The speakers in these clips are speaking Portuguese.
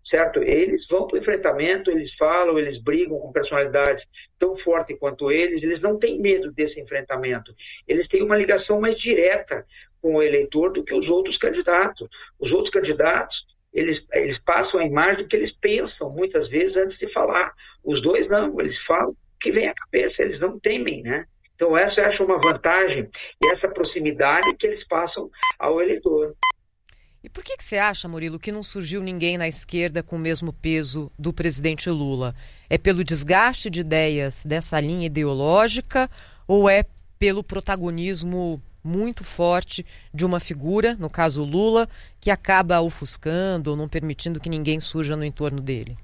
certo? Eles vão para o enfrentamento, eles falam, eles brigam com personalidades tão fortes quanto eles não têm medo desse enfrentamento. Eles têm uma ligação mais direta com o eleitor do que os outros candidatos. Os outros candidatos, eles passam a imagem do que eles pensam, muitas vezes, antes de falar. Os dois não, eles falam o que vem à cabeça, eles não temem, né? Então, essa eu acho uma vantagem, e essa proximidade que eles passam ao eleitor. E por que você acha, Murilo, que não surgiu ninguém na esquerda com o mesmo peso do presidente Lula? É pelo desgaste de ideias dessa linha ideológica ou é pelo protagonismo muito forte de uma figura, no caso Lula, que acaba ofuscando ou não permitindo que ninguém surja no entorno dele?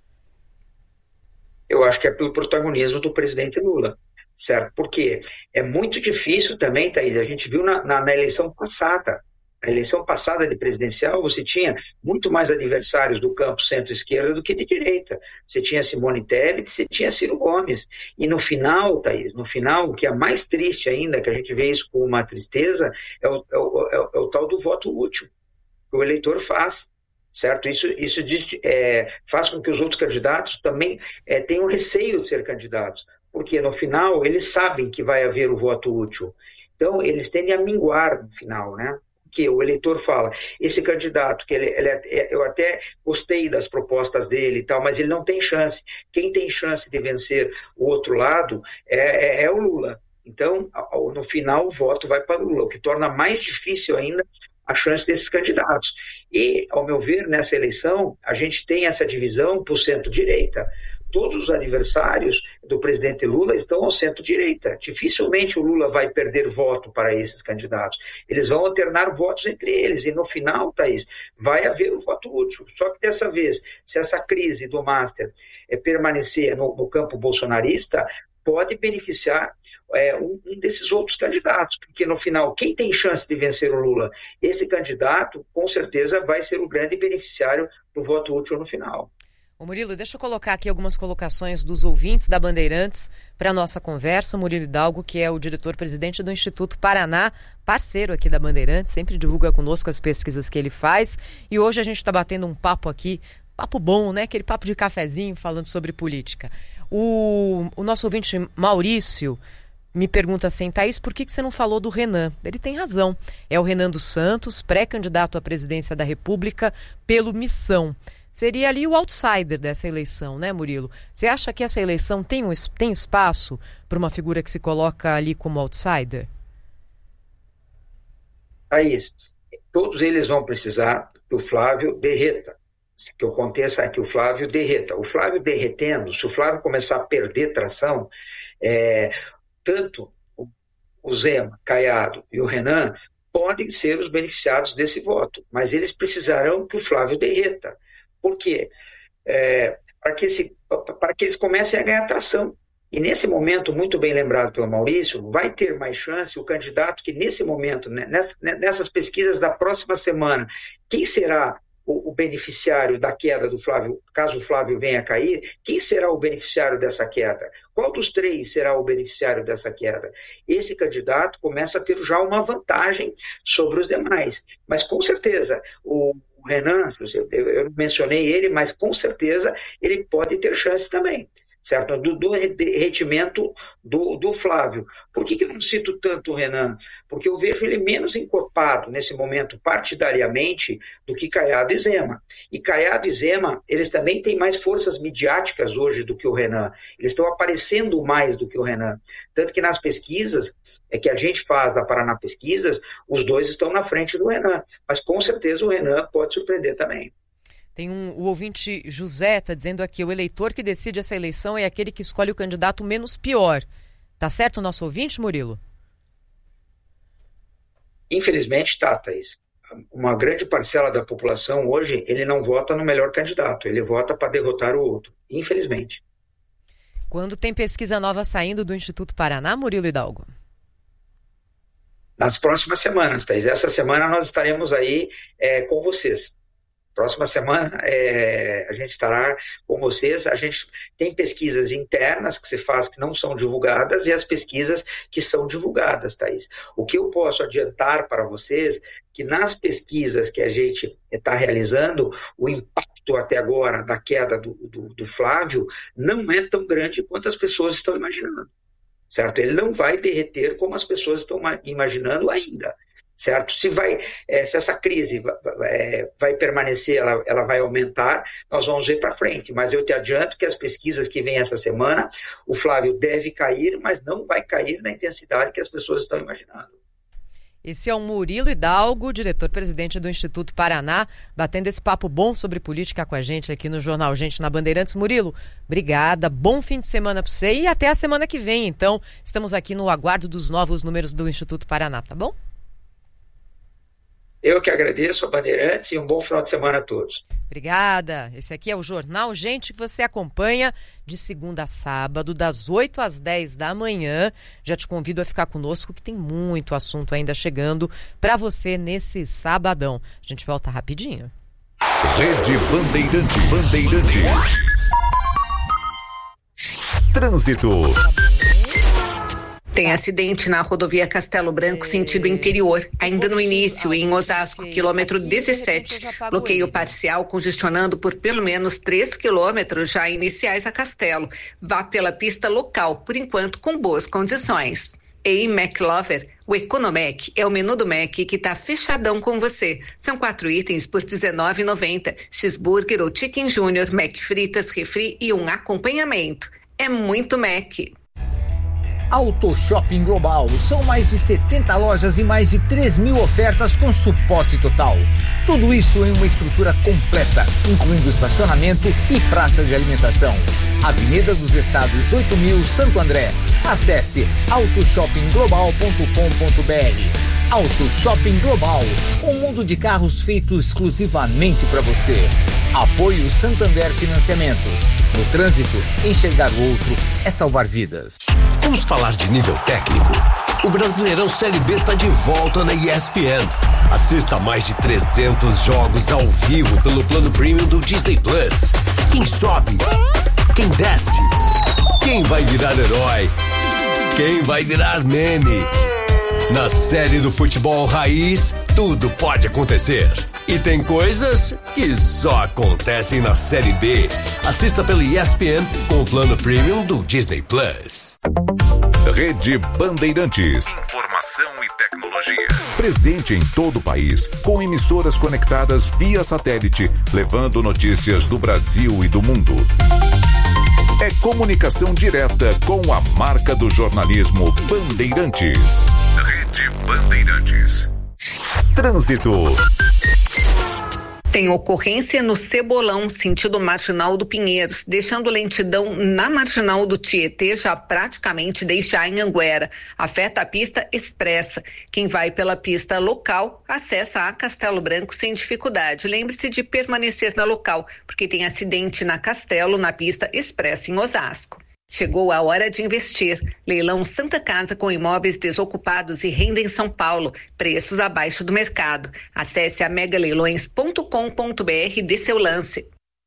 Eu acho que é pelo protagonismo do presidente Lula, certo? Porque é muito difícil também, Thaís, a gente viu na eleição passada. A eleição passada de presidencial, você tinha muito mais adversários do campo centro-esquerda do que de direita. Você tinha Simone Tebet, você tinha Ciro Gomes. E no final, Thaís, o que é mais triste ainda, que a gente vê isso com uma tristeza, é o tal do voto útil, que o eleitor faz. Certo? Isso faz com que os outros candidatos também tenham receio de ser candidatos. Porque no final, eles sabem que vai haver o voto útil. Então, eles tendem a minguar no final, né? Que o eleitor fala, esse candidato, que eu até gostei das propostas dele e tal, mas ele não tem chance. Quem tem chance de vencer o outro lado é o Lula. Então, no final, o voto vai para o Lula, o que torna mais difícil ainda a chance desses candidatos. E, ao meu ver, nessa eleição, a gente tem essa divisão para o centro-direita. Todos os adversários do presidente Lula estão ao centro-direita. Dificilmente o Lula vai perder voto para esses candidatos. Eles vão alternar votos entre eles. E no final, Thaís, vai haver o voto útil. Só que dessa vez, se essa crise do Master permanecer no campo bolsonarista, pode beneficiar um desses outros candidatos. Porque no final, quem tem chance de vencer o Lula? Esse candidato, com certeza, vai ser o grande beneficiário do voto útil no final. Ô Murilo, deixa eu colocar aqui algumas colocações dos ouvintes da Bandeirantes para a nossa conversa. Murilo Hidalgo, que é o diretor-presidente do Instituto Paraná, parceiro aqui da Bandeirantes, sempre divulga conosco as pesquisas que ele faz. E hoje a gente está batendo um papo aqui, papo bom, né? Aquele papo de cafezinho falando sobre política. O nosso ouvinte Maurício me pergunta assim, Thaís, por que você não falou do Renan? Ele tem razão. É o Renan dos Santos, pré-candidato à presidência da República pelo Missão. Seria ali o outsider dessa eleição, né, Murilo? Você acha que essa eleição tem espaço para uma figura que se coloca ali como outsider? Thaís, todos eles vão precisar que o Flávio derreta. Que aconteça que o Flávio derreta. O Flávio derretendo, se o Flávio começar a perder tração, tanto o Zema, Caiado e o Renan podem ser os beneficiados desse voto, mas eles precisarão que o Flávio derreta. Por quê? Para que eles comecem a ganhar tração. E nesse momento, muito bem lembrado pelo Maurício, vai ter mais chance o candidato que nesse momento, nessas pesquisas da próxima semana, quem será o beneficiário da queda do Flávio, caso o Flávio venha a cair, quem será o beneficiário dessa queda? Qual dos três será o beneficiário dessa queda? Esse candidato começa a ter já uma vantagem sobre os demais. Mas, com certeza, o Renan, eu não mencionei ele, mas com certeza ele pode ter chance também, certo? Do derretimento do Flávio. Por que eu não cito tanto o Renan? Porque eu vejo ele menos encorpado nesse momento partidariamente do que Caiado e Zema. E Caiado e Zema, eles também têm mais forças midiáticas hoje do que o Renan. Eles estão aparecendo mais do que o Renan. Tanto que nas pesquisas que a gente faz da Paraná Pesquisas, os dois estão na frente do Renan. Mas com certeza o Renan pode surpreender também. Tem o ouvinte José está dizendo aqui, o eleitor que decide essa eleição é aquele que escolhe o candidato menos pior. Tá certo o nosso ouvinte, Murilo? Infelizmente tá, Thaís. Uma grande parcela da população hoje, ele não vota no melhor candidato, ele vota para derrotar o outro, infelizmente. Quando tem pesquisa nova saindo do Instituto Paraná, Murilo Hidalgo? Nas próximas semanas, Thaís. Essa semana nós estaremos aí com vocês. Próxima semana a gente estará com vocês. A gente tem pesquisas internas que se faz que não são divulgadas e as pesquisas que são divulgadas, Thaís. O que eu posso adiantar para vocês que nas pesquisas que a gente está realizando, o impacto até agora da queda do Flávio não é tão grande quanto as pessoas estão imaginando, certo? Ele não vai derreter como as pessoas estão imaginando ainda. Certo? Se essa crise vai permanecer, ela vai aumentar, nós vamos ver para frente. Mas eu te adianto que as pesquisas que vêm essa semana, o Flávio deve cair, mas não vai cair na intensidade que as pessoas estão imaginando. Esse é o Murilo Hidalgo, diretor-presidente do Instituto Paraná, batendo esse papo bom sobre política com a gente aqui no Jornal Gente na Bandeirantes. Murilo, obrigada, bom fim de semana para você e até a semana que vem. Então, estamos aqui no aguardo dos novos números do Instituto Paraná, tá bom? Eu que agradeço a Bandeirantes e um bom final de semana a todos. Obrigada. Esse aqui é o Jornal Gente que você acompanha de segunda a sábado, das 8 às 10 da manhã. Já te convido a ficar conosco que tem muito assunto ainda chegando para você nesse sabadão. A gente volta rapidinho. Rede Bandeirantes. Trânsito. Tem acidente na rodovia Castelo Branco, sentido interior, ainda no início, em Osasco, quilômetro 17. Bloqueio parcial congestionando por pelo menos 3 quilômetros já iniciais a Castelo. Vá pela pista local, por enquanto com boas condições. Em McLover, o Economec é o menu do Mac que tá fechadão com você. São 4 itens por R$19,90. Cheeseburger ou Chicken Junior, Mac fritas, refri e um acompanhamento. É muito Mac. Auto Shopping Global, são mais de 70 lojas e mais de 3.000 ofertas com suporte total. Tudo isso em uma estrutura completa, incluindo estacionamento e praça de alimentação. Avenida dos Estados 8.000, Santo André. Acesse autoshoppingglobal.com.br. Auto Shopping Global, um mundo de carros feito exclusivamente para você. Apoio Santander Financiamentos. No trânsito, enxergar o outro é salvar vidas. Vamos falar de nível técnico. O Brasileirão Série B está de volta na ESPN. Assista a mais de 300 jogos ao vivo pelo plano premium do Disney Plus. Quem sobe? Quem desce? Quem vai virar herói? Quem vai virar meme? Na série do futebol raiz, tudo pode acontecer. E tem coisas que só acontecem na Série B. Assista pela ESPN com o plano premium do Disney Plus. Rede Bandeirantes. Informação e tecnologia. Presente em todo o país, com emissoras conectadas via satélite, levando notícias do Brasil e do mundo. É comunicação direta com a marca do jornalismo Bandeirantes. Rede Bandeirantes. Trânsito. Tem ocorrência no Cebolão, sentido Marginal do Pinheiros, deixando lentidão na Marginal do Tietê, já praticamente desde a Anhanguera. Afeta a pista expressa. Quem vai pela pista local, acessa a Castelo Branco sem dificuldade. Lembre-se de permanecer na local, porque tem acidente na Castelo, na pista expressa em Osasco. Chegou a hora de investir. Leilão Santa Casa com imóveis desocupados e renda em São Paulo. Preços abaixo do mercado. Acesse a megaleilões.com.br e dê seu lance.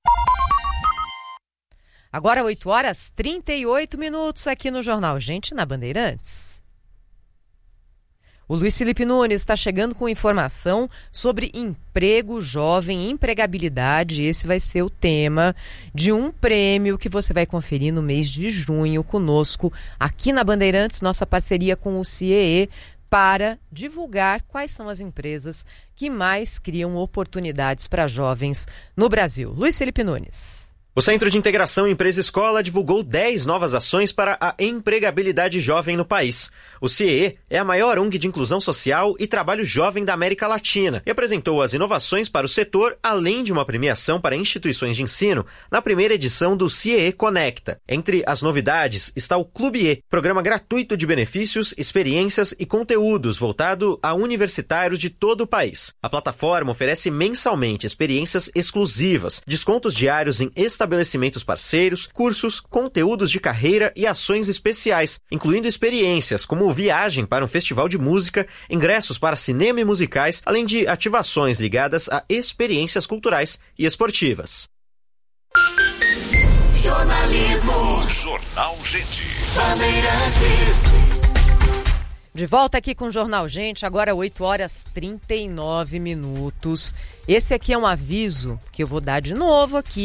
Agora 8h38 aqui no Jornal Gente na Bandeirantes. O Luiz Felipe Nunes está chegando com informação sobre emprego jovem, empregabilidade. Esse vai ser o tema de um prêmio que você vai conferir no mês de junho conosco aqui na Bandeirantes, nossa parceria com o CIEE, para divulgar quais são as empresas que mais criam oportunidades para jovens no Brasil. Luiz Felipe Nunes. O Centro de Integração Empresa-Escola divulgou 10 novas ações para a empregabilidade jovem no país. O CIEE é a maior ONG de inclusão social e trabalho jovem da América Latina e apresentou as inovações para o setor, além de uma premiação para instituições de ensino, na primeira edição do CIEE Conecta. Entre as novidades está o Clube E, programa gratuito de benefícios, experiências e conteúdos voltado a universitários de todo o país. A plataforma oferece mensalmente experiências exclusivas, descontos diários em estabelecimentos estabelecimentos parceiros, cursos, conteúdos de carreira e ações especiais, incluindo experiências como viagem para um festival de música, ingressos para cinema e musicais, além de ativações ligadas a experiências culturais e esportivas. Jornalismo. Jornal Gente. Bandeirantes. De volta aqui com o Jornal Gente, agora 8h39. Esse aqui é um aviso que eu vou dar de novo aqui.